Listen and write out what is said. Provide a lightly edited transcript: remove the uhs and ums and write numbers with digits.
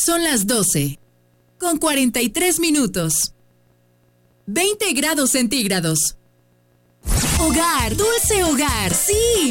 Son las 12, con 43 minutos. 20 grados centígrados. Hogar, dulce hogar, sí.